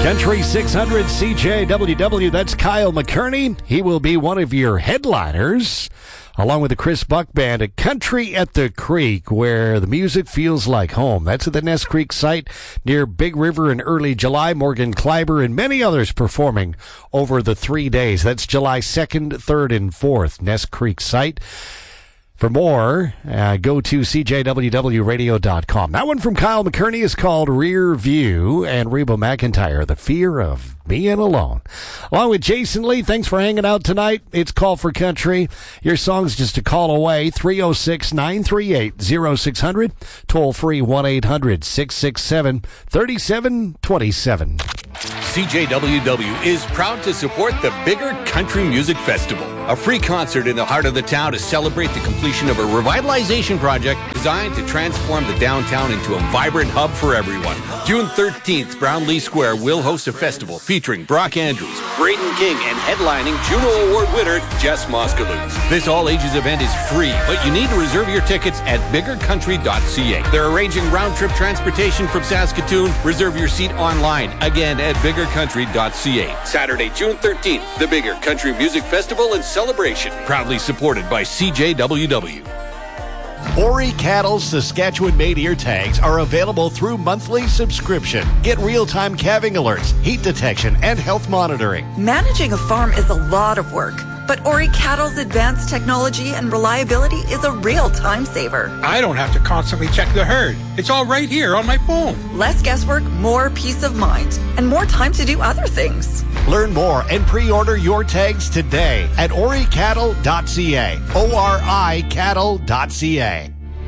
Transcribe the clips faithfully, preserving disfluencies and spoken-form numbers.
Country six hundred C J W W, that's Kyle McCurney. He will be one of your headliners, along with the Chris Buck Band at Country at the Creek, where the music feels like home. That's at the Ness Creek site near Big River in early July. Morgan Kleiber and many others performing over the three days. That's July second, third, and fourth, Ness Creek site. For more, uh, go to C J W W radio dot com. That one from Kyle McCurney is called Rear View, and Reba McEntire, The Fear of Being Alone. Along with Jason Lee, thanks for hanging out tonight. It's Call for Country. Your song's just a call away, three oh six, nine three eight, oh six hundred, toll free one eight hundred, six six seven, three seven two seven. C J W W is proud to support the Bigger Country Music Festival, a free concert in the heart of the town to celebrate the completion of a revitalization project designed to transform the downtown into a vibrant hub for everyone. June thirteenth, Brownlee Square will host a festival featuring Brock Andrews, Braden King, and headlining Juno Award winner Jess Moskowitz. This all-ages event is free, but you need to reserve your tickets at bigger country dot c a. They're arranging round-trip transportation from Saskatoon. Reserve your seat online, again at bigger country dot c a. Saturday, June thirteenth, the Bigger Country Music Festival and Celebration, proudly supported by C J W W. Ori Cattle's Saskatchewan-made ear tags are available through monthly subscription. Get real-time calving alerts, heat detection, and health monitoring. Managing a farm is a lot of work, but Ori Cattle's advanced technology and reliability is a real time saver. I don't have to constantly check the herd. It's all right here on my phone. Less guesswork, more peace of mind, and more time to do other things. Learn more and pre-order your tags today at ori cattle dot c a. O R I cattle dot c a.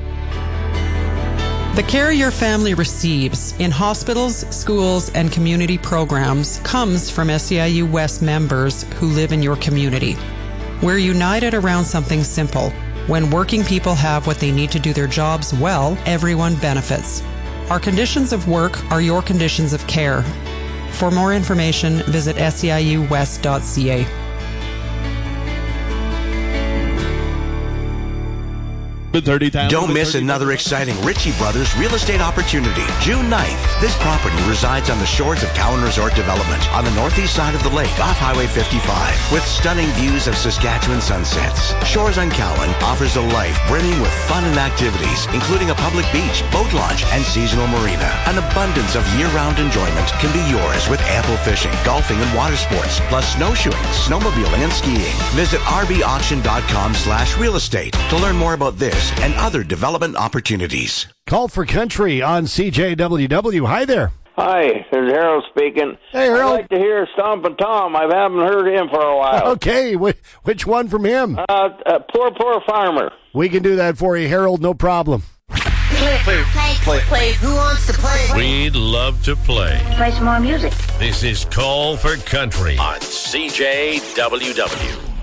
The care your family receives in hospitals, schools, and community programs comes from S E I U West members who live in your community. We're united around something simple. When working people have what they need to do their jobs well, everyone benefits. Our conditions of work are your conditions of care. For more information, visit S E I U west dot c a. Don't miss another exciting Ritchie Brothers real estate opportunity. June ninth, this property resides on the shores of Cowan Resort Development on the northeast side of the lake off Highway fifty-five with stunning views of Saskatchewan sunsets. Shores on Cowan offers a life brimming with fun and activities, including a public beach, boat launch, and seasonal marina. An abundance of year-round enjoyment can be yours with ample fishing, golfing, and water sports, plus snowshoeing, snowmobiling, and skiing. Visit r b auction dot com slash real estate to learn more about this and other development opportunities. Call for Country on C J W W. Hi there. Hi, there's Harold speaking. Hey, Harold. I'd like to hear Stompin' Tom. I haven't heard him for a while. Okay, wh- which one from him? Uh, uh, Poor, Poor Farmer. We can do that for you, Harold, no problem. Play, play, play, play, play. Who wants to play? We'd love to play. Play some more music. This is Call for Country on C J W W.